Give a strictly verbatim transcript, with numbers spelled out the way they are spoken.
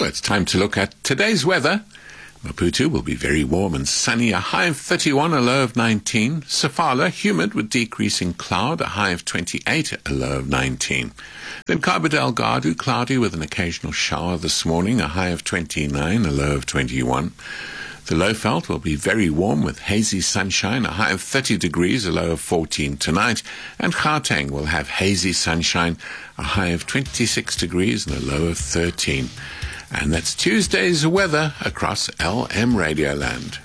Well, it's time to look at today's weather. Maputo will be very warm and sunny, a high of thirty-one, a low of nineteen. Sofala, humid with decreasing cloud, a high of twenty-eight, a low of nineteen. Then Cabo Delgado, cloudy with an occasional shower this morning, a high of twenty-nine, a low of twenty-one. The Lowveld will be very warm with hazy sunshine, a high of thirty degrees, a low of fourteen tonight. And Gauteng will have hazy sunshine, a high of twenty-six degrees and a low of thirteen. And that's Tuesday's weather across L M Radioland.